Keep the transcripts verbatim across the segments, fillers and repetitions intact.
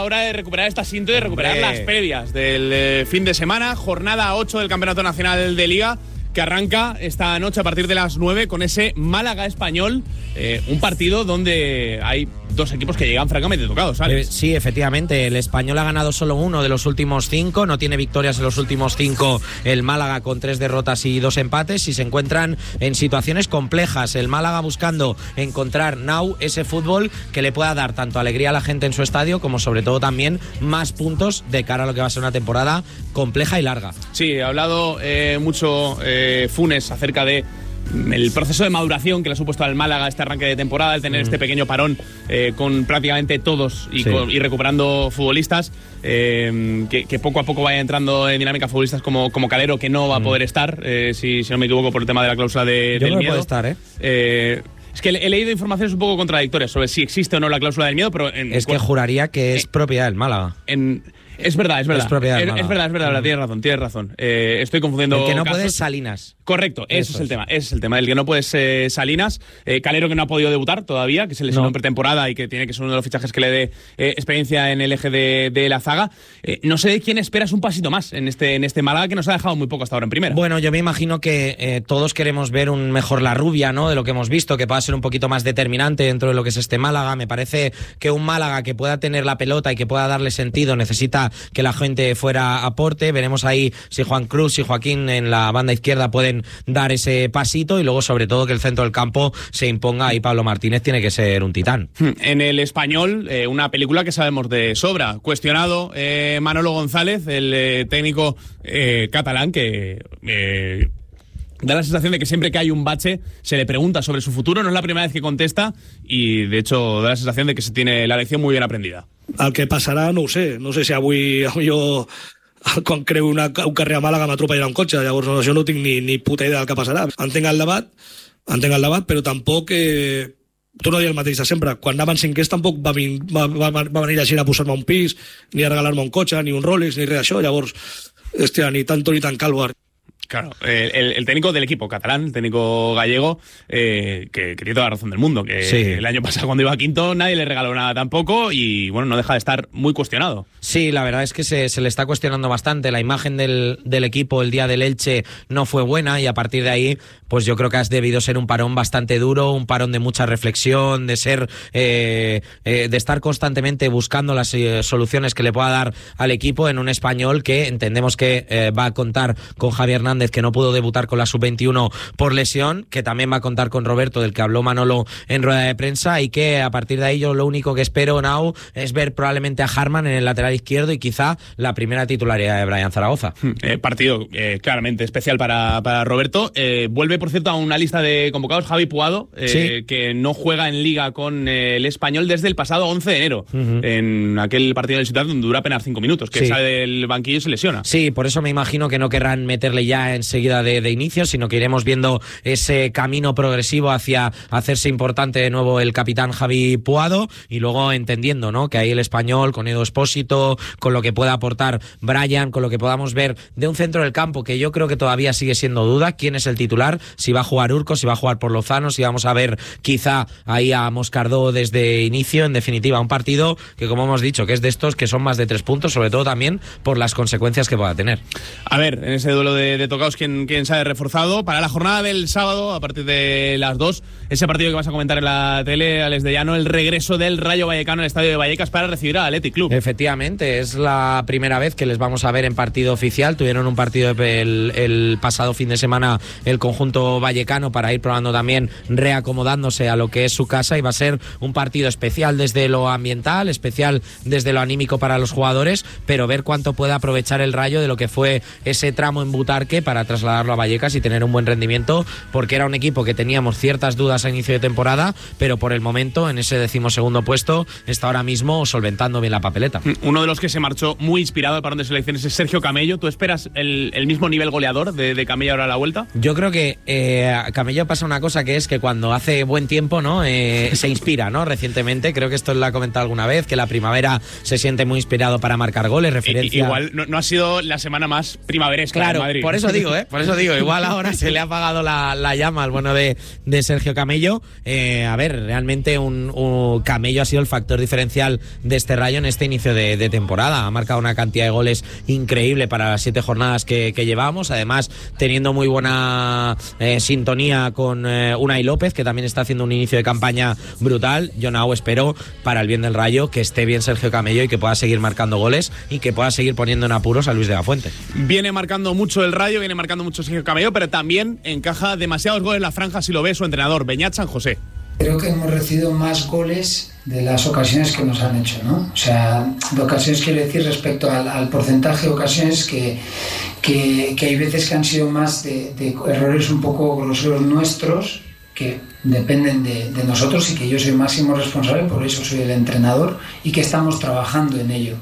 hora de recuperar este asiento y de recuperar Hombre. las previas del eh, fin de semana. Jornada ocho del Campeonato Nacional de Liga, que arranca esta noche a partir de las nueve con ese Málaga-Español, eh, un partido donde hay dos equipos que llegan francamente tocados, ¿sabes? Eh, sí, efectivamente, el Español ha ganado solo uno de los últimos cinco, no tiene victorias en los últimos cinco el Málaga, con tres derrotas y dos empates, y se encuentran en situaciones complejas. El Málaga buscando encontrar now ese fútbol que le pueda dar tanto alegría a la gente en su estadio como sobre todo también más puntos de cara a lo que va a ser una temporada compleja y larga. Sí, ha hablado eh, mucho eh, Funes acerca de el proceso de maduración que le ha supuesto al Málaga este arranque de temporada, el tener mm. este pequeño parón eh, con prácticamente todos y, sí. con, y recuperando futbolistas, eh, que, que poco a poco vaya entrando en dinámica futbolistas como, como Calero, que no va a poder mm. estar, eh, si, si no me equivoco, por el tema de la cláusula de, Yo del no miedo. puede estar, ¿eh? eh Es que he leído informaciones un poco contradictorias sobre si existe o no la cláusula del miedo, pero... En, es que juraría que es en, propiedad del Málaga. En, es verdad, es verdad. Es propiedad del es, Málaga. es verdad, es verdad, mm. tienes razón, tienes razón. Eh, estoy confundiendo El que no casos. puede es Salinas. Correcto, ese Eso es el es. tema, ese es el tema. El que no puede es eh, Salinas, eh, Calero, que no ha podido debutar todavía, que se lesionó No. en pretemporada y que tiene que ser uno de los fichajes que le dé eh, experiencia en el eje de, de la zaga. Eh, no sé de quién esperas un pasito más en este, en este Málaga, que nos ha dejado muy poco hasta ahora en primera. Bueno, yo me imagino que eh, todos queremos ver un mejor Larrubia, ¿no? De lo que hemos visto, que pueda ser un poquito más determinante dentro de lo que es este Málaga. Me parece que un Málaga que pueda tener la pelota y que pueda darle sentido necesita que la gente fuera aporte. Veremos ahí si Juan Cruz y Joaquín en la banda izquierda pueden dar ese pasito, y luego sobre todo que el centro del campo se imponga, y Pablo Martínez tiene que ser un titán. En el Español, eh, una película que sabemos de sobra. Cuestionado eh, Manolo González, el eh, técnico eh, catalán, que... Eh, da la sensación de que siempre que hay un bache se le pregunta sobre su futuro. No es la primera vez que contesta, y de hecho da la sensación de que se tiene la lección muy bien aprendida. El que passarà no ho sé, no sé si avui jo quan creu una, un carrer a Màlaga m'atropellarà un cotxe, llavors no, jo no tinc ni, ni puta idea del que passarà. Entenc el debat, entenc el debat, però tampoc eh, torno a dir el mateix de sempre. Quan anava en cinquers tampoc va, vin, va, va, va venir la gent a posar-me un pis, ni a regalar-me un cotxe, ni un Rolex, ni res d'això, llavors, hòstia, ni tanto ni tan calvo. Claro, el, el, el técnico del equipo catalán, el técnico gallego, eh, que, que tiene toda la razón del mundo, que sí. el año pasado cuando iba a quinto nadie le regaló nada tampoco, y bueno, no deja de estar muy cuestionado. Sí, la verdad es que se, se le está cuestionando bastante. La imagen del, del equipo el día del Elche no fue buena, y a partir de ahí, pues yo creo que has debido ser un parón bastante duro, un parón de mucha reflexión, de ser, eh, eh, de estar constantemente buscando las eh, soluciones que le pueda dar al equipo en un Español que entendemos que eh, va a contar con Javier Hernández, que no pudo debutar con la sub veintiuno por lesión, que también va a contar con Roberto, del que habló Manolo en rueda de prensa, y que a partir de ahí yo lo único que espero, Nau, es ver probablemente a Harman en el lateral izquierdo y quizá la primera titularidad de Brian Zaragoza. Eh, partido eh, claramente especial para, para Roberto. Eh, vuelve, por cierto, a una lista de convocados Javi Puado, eh, sí. que no juega en Liga con eh, el Español desde el pasado once de enero, uh-huh. en aquel partido del Ciudad donde dura apenas cinco minutos, que sí. sale del banquillo y se lesiona. Sí, por eso me imagino que no querrán meterle ya enseguida de, de inicio, sino que iremos viendo ese camino progresivo hacia hacerse importante de nuevo el capitán Javi Puado, y luego entendiendo, ¿no?, que ahí el Español, con Edu Espósito, con lo que pueda aportar Brian, con lo que podamos ver de un centro del campo que yo creo que todavía sigue siendo duda, quién es el titular, si va a jugar Urco, si va a jugar por Lozano, si vamos a ver quizá ahí a Moscardó desde inicio. En definitiva, un partido que, como hemos dicho, que es de estos que son más de tres puntos, sobre todo también por las consecuencias que pueda tener. A ver, en ese duelo de, de tocaos, ¿quién, quién sale reforzado? Para la jornada del sábado, a partir de las dos, ese partido que vas a comentar en la tele, Alex de Llano, el regreso del Rayo Vallecano al Estadio de Vallecas para recibir al Athletic Club. Efectivamente, es la primera vez que les vamos a ver en partido oficial. Tuvieron un partido el, el pasado fin de semana el conjunto vallecano para ir probando también, reacomodándose a lo que es su casa, y va a ser un partido especial desde lo ambiental, especial desde lo anímico para los jugadores, pero ver cuánto puede aprovechar el Rayo de lo que fue ese tramo en Butarque para trasladarlo a Vallecas y tener un buen rendimiento, porque era un equipo que teníamos ciertas dudas a inicio de temporada, pero por el momento en ese decimosegundo puesto está ahora mismo solventando bien la papeleta. Uno de los que se marchó muy inspirado al parón de selecciones es Sergio Camello. ¿Tú esperas el, el mismo nivel goleador de, de Camello ahora a la vuelta? Yo creo que eh, a Camello pasa una cosa, que es que cuando hace buen tiempo, ¿no?, eh, se inspira, ¿no? Recientemente, creo que esto lo ha comentado alguna vez, que la primavera se siente muy inspirado para marcar goles, referencia... I, igual no, no ha sido la semana más primaveresca claro, en Madrid. Por eso eso digo, ¿eh? Por eso digo, igual ahora se le ha apagado la, la llama al bueno de, de Sergio Camello. Eh, a ver, realmente un, un Camello ha sido el factor diferencial de este Rayo en este inicio de, de temporada. Ha marcado una cantidad de goles increíble para las siete jornadas que, que llevamos. Además, teniendo muy buena eh, sintonía con eh, Unai López, que también está haciendo un inicio de campaña brutal. Yo no espero, para el bien del Rayo, que esté bien Sergio Camello y que pueda seguir marcando goles y que pueda seguir poniendo en apuros a Luis de la Fuente. Viene marcando mucho el Rayo, viene marcando mucho Sergio Camello, pero también encaja demasiados goles en la franja si lo ve su entrenador, Beñat San José. Creo que hemos recibido más goles de las ocasiones que nos han hecho, ¿no? O sea, de ocasiones quiero decir respecto al, al porcentaje de ocasiones que, que, que hay veces que han sido más de, de errores un poco groseros nuestros, que dependen de, de nosotros y que yo soy máximo responsable, por eso soy el entrenador y que estamos trabajando en ello.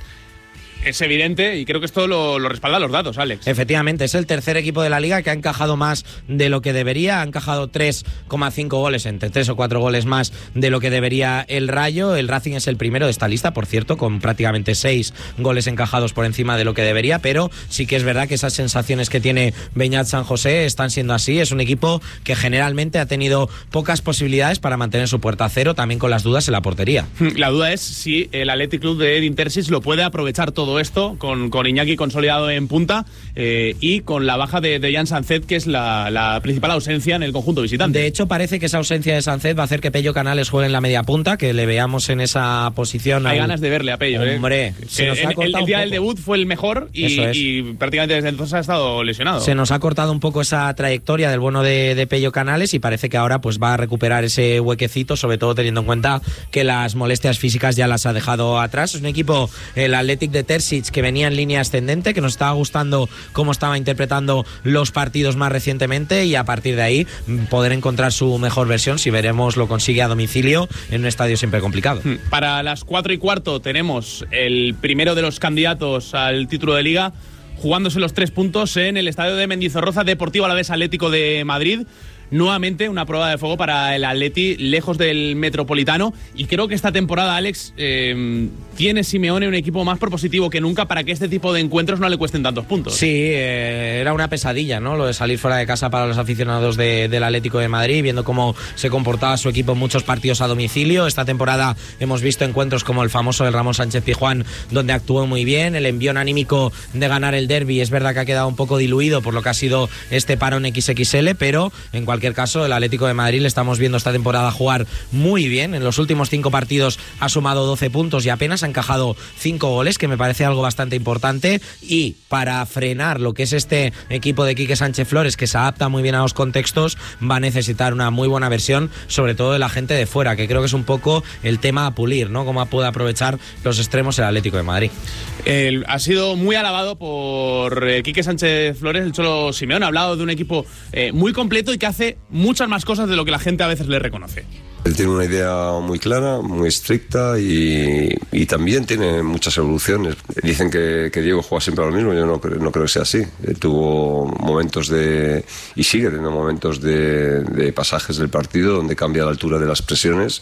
Es evidente y creo que esto lo, lo respaldan los datos, Alex. Efectivamente, es el tercer equipo de la Liga que ha encajado más de lo que debería. Ha encajado tres coma cinco goles, entre tres o cuatro goles más de lo que debería el Rayo. El Racing es el primero de esta lista, por cierto, con prácticamente seis goles encajados por encima de lo que debería, pero sí que es verdad que esas sensaciones que tiene Beñat San José están siendo así. Es un equipo que generalmente ha tenido pocas posibilidades para mantener su puerta a cero, también con las dudas en la portería. La duda es si el Athletic Club de Edin Terzic lo puede aprovechar todo esto con, con Iñaki consolidado en punta eh, y con la baja de, de Jan Sancet, que es la, la principal ausencia en el conjunto visitante. De hecho, parece que esa ausencia de Sancet va a hacer que Pello Canales juegue en la media punta, que le veamos en esa posición. Hay al... ganas de verle a Pello. Hombre, eh. se nos el, ha cortado el día un del debut fue el mejor y, es. y prácticamente desde entonces ha estado lesionado. Se nos ha cortado un poco esa trayectoria del bueno de, de Pello Canales y parece que ahora pues va a recuperar ese huequecito, sobre todo teniendo en cuenta que las molestias físicas ya las ha dejado atrás. Es un equipo, el Athletic de Terzic, que venía en línea ascendente, que nos estaba gustando cómo estaba interpretando los partidos más recientemente y a partir de ahí poder encontrar su mejor versión, si veremos lo consigue a domicilio en un estadio siempre complicado. Para las cuatro y cuarto tenemos el primero de los candidatos al título de Liga jugándose los tres puntos en el estadio de Mendizorroza, Deportivo Alavés Atlético de Madrid. Nuevamente una prueba de fuego para el Atleti, lejos del Metropolitano, y creo que esta temporada, Alex, eh, tiene Simeone un equipo más propositivo que nunca para que este tipo de encuentros no le cuesten tantos puntos. Sí, eh, era una pesadilla, ¿no? Lo de salir fuera de casa para los aficionados de, del Atlético de Madrid, viendo cómo se comportaba su equipo en muchos partidos a domicilio. Esta temporada hemos visto encuentros como el famoso del Ramón Sánchez Pizjuán, donde actuó muy bien. El envión anímico de ganar el derbi es verdad que ha quedado un poco diluido por lo que ha sido este parón equis equis ele, pero en cualquier caso el Atlético de Madrid le estamos viendo esta temporada jugar muy bien. En los últimos cinco partidos ha sumado doce puntos y apenas ha encajado cinco goles, que me parece algo bastante importante, y para frenar lo que es este equipo de Quique Sánchez Flores, que se adapta muy bien a los contextos, va a necesitar una muy buena versión, sobre todo de la gente de fuera, que creo que es un poco el tema a pulir, ¿no? Cómo puede aprovechar los extremos el Atlético de Madrid. El, ha sido muy alabado por eh, Quique Sánchez Flores, el Cholo Simeone. Ha hablado de un equipo eh, muy completo y que hace muchas más cosas de lo que la gente a veces le reconoce. Él tiene una idea muy clara, muy estricta y, y también tiene muchas evoluciones. Dicen que, que Diego juega siempre a lo mismo, yo no, no creo que sea así. Él tuvo momentos de, y sigue teniendo momentos de, de pasajes del partido donde cambia la altura de las presiones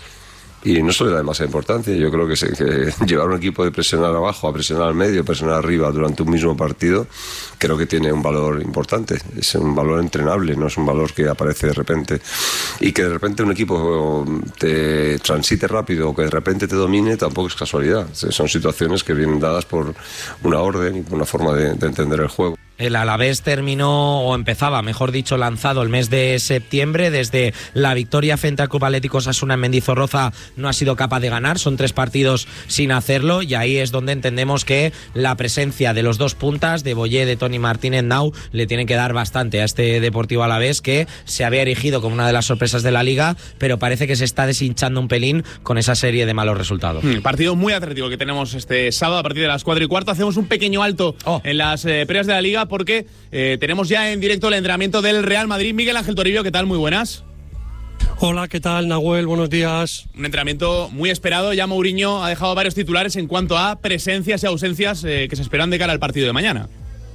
y no se le da demasiada importancia. Yo creo que, se, que llevar un equipo de presionar abajo a presionar al medio, presionar arriba durante un mismo partido, creo que tiene un valor importante. Es un valor entrenable, no es un valor que aparece de repente. Y que de repente un equipo te transite rápido o que de repente te domine tampoco es casualidad. Son situaciones que vienen dadas por una orden y por una forma de, de entender el juego. El Alavés terminó, o empezaba, mejor dicho, lanzado el mes de septiembre. Desde la victoria frente al Club Atlético Osasuna en Mendizorroza no ha sido capaz de ganar, son tres partidos sin hacerlo, y ahí es donde entendemos que la presencia de los dos puntas, de Boyé, de Toni Martínez Nau, le tiene que dar bastante a este Deportivo Alavés, que se había erigido como una de las sorpresas de la Liga, pero parece que se está deshinchando un pelín con esa serie de malos resultados. Hmm, partido muy atractivo que tenemos este sábado a partir de las cuatro y cuarto. Hacemos un pequeño alto oh. en las eh, previas de la Liga, porque eh, tenemos ya en directo el entrenamiento del Real Madrid. Miguel Ángel Toribio, ¿qué tal? Muy buenas. Hola, ¿qué tal, Nahuel? Buenos días. Un entrenamiento muy esperado. Ya Mourinho ha dejado varios titulares en cuanto a presencias y ausencias eh, que se esperan de cara al partido de mañana.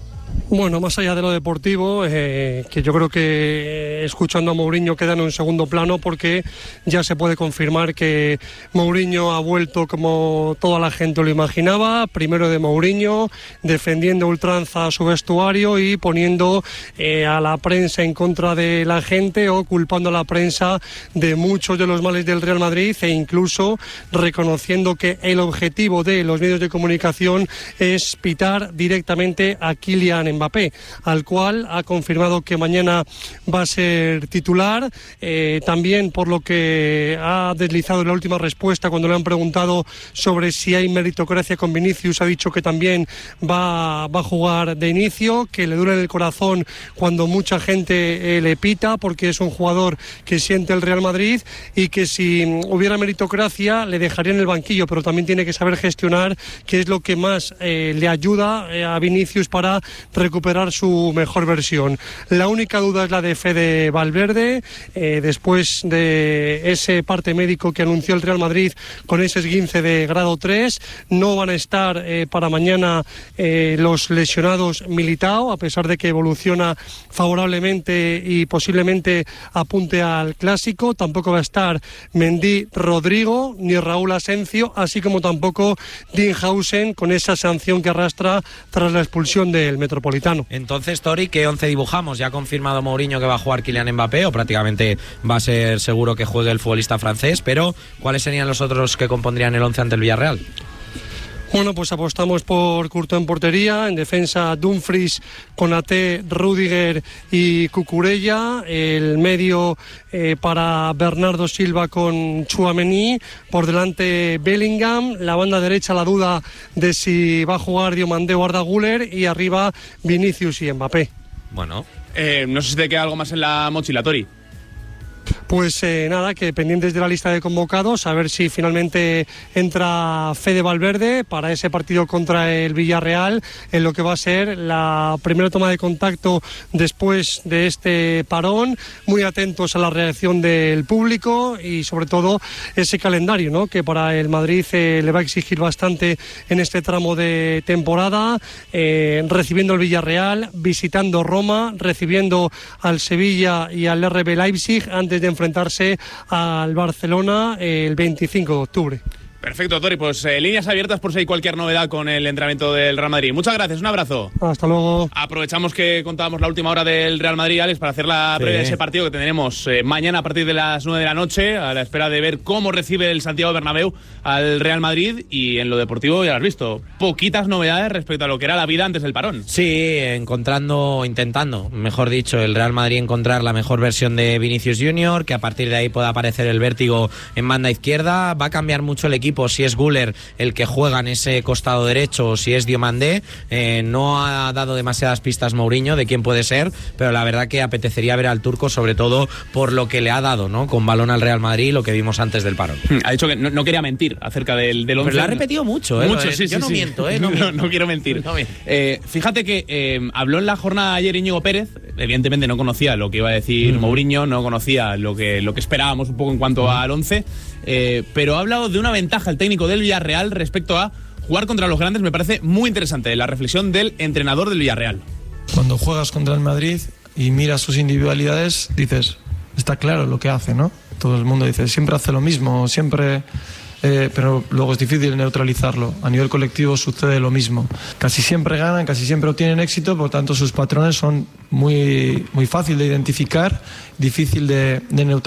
Bueno, más allá de lo deportivo, eh, que yo creo que eh, escuchando a Mourinho queda en un segundo plano, porque ya se puede confirmar que Mourinho ha vuelto como toda la gente lo imaginaba, primero de Mourinho, defendiendo ultranza a su vestuario y poniendo eh, a la prensa en contra de la gente, o culpando a la prensa de muchos de los males del Real Madrid, e incluso reconociendo que el objetivo de los medios de comunicación es pitar directamente a Kylian Mbappé, al cual ha confirmado que mañana va a ser titular. Eh, también, por lo que ha deslizado en la última respuesta cuando le han preguntado sobre si hay meritocracia con Vinicius, ha dicho que también va, va a jugar de inicio, que le duele en el corazón cuando mucha gente eh, le pita, porque es un jugador que siente el Real Madrid, y que si hubiera meritocracia le dejaría en el banquillo, pero también tiene que saber gestionar, que es lo que más eh, le ayuda eh, a Vinicius para recuperar su mejor versión. La única duda es la de Fede Valverde, eh, después de ese parte médico que anunció el Real Madrid con ese esguince de grado tres. No van a estar eh, para mañana eh, los lesionados Militao, a pesar de que evoluciona favorablemente y posiblemente apunte al Clásico. Tampoco va a estar Mendy, Rodrigo, ni Raúl Asencio, así como tampoco Dinhausen, con esa sanción que arrastra tras la expulsión del Metropolitano. Entonces, Tori, ¿qué once dibujamos? ¿Ya ha confirmado Mourinho que va a jugar Kylian Mbappé, o prácticamente va a ser seguro que juegue el futbolista francés? Pero, ¿cuáles serían los otros que compondrían el once ante el Villarreal? Bueno, pues apostamos por Courtois en portería, en defensa Dumfries, Konaté, Rüdiger y Cucurella, el medio eh, para Bernardo Silva con Tchouaméni, por delante Bellingham, la banda derecha la duda de si va a jugar Diomandé o Arda Güler, y arriba Vinicius y Mbappé. Bueno, eh, no sé si te queda algo más en la mochila, Tori. Pues eh, nada, que pendientes de la lista de convocados, a ver si finalmente entra Fede Valverde para ese partido contra el Villarreal, en lo que va a ser la primera toma de contacto después de este parón. Muy atentos a la reacción del público y sobre todo ese calendario, ¿no?, que para el Madrid eh, le va a exigir bastante en este tramo de temporada, eh, recibiendo el Villarreal, visitando Roma, recibiendo al Sevilla y al R B Leipzig, antes de enfrentarse al Barcelona el veinticinco de octubre. Perfecto, Tori, pues eh, líneas abiertas por si hay cualquier novedad con el entrenamiento del Real Madrid. Muchas gracias, un abrazo. Hasta luego. Aprovechamos que contábamos la última hora del Real Madrid, Alex, para hacer la previa de ese partido que tendremos eh, mañana a partir de las nueve de la noche, a la espera de ver cómo recibe el Santiago Bernabéu al Real Madrid. Y en lo deportivo, ya lo has visto, poquitas novedades respecto a lo que era la vida antes del parón. Sí, encontrando, intentando, mejor dicho, el Real Madrid encontrar la mejor versión de Vinicius Junior, que a partir de ahí pueda aparecer el vértigo en banda izquierda. Va a cambiar mucho el equipo si es Güler el que juega en ese costado derecho o si es Diomandé. Eh, no ha dado demasiadas pistas Mourinho de quién puede ser, pero la verdad que apetecería ver al turco, sobre todo por lo que le ha dado, ¿no?, con balón al Real Madrid, lo que vimos antes del parón. Ha dicho que no, no quería mentir acerca del, del once. Pero lo ha repetido mucho, ¿eh? Mucho, sí, Yo sí, no sí. miento, ¿eh? No, miento. no, no quiero mentir. No miento. Eh, fíjate que eh, habló en la jornada ayer Íñigo Pérez. Evidentemente no conocía lo que iba a decir mm. Mourinho, no conocía lo que, lo que esperábamos un poco en cuanto mm. al once, eh, pero ha hablado de una ventaja el técnico del Villarreal respecto a jugar contra los grandes. Me parece muy interesante la reflexión del entrenador del Villarreal. Cuando juegas contra el Madrid y miras sus individualidades, dices, está claro lo que hace, ¿no? Todo el mundo dice, siempre hace lo mismo, siempre... Eh, pero luego es difícil neutralizarlo. A nivel colectivo sucede lo mismo. Casi siempre ganan, casi siempre obtienen éxito, por tanto sus patrones son muy, muy fácil de identificar, difícil de, de neutralizar.